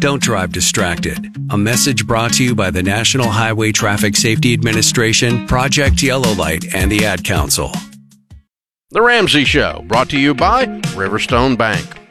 Don't drive distracted. A message brought to you by the National Highway Traffic Safety Administration, Project Yellow Light, and the Ad Council. The Ramsey Show, brought to you by Riverstone Bank.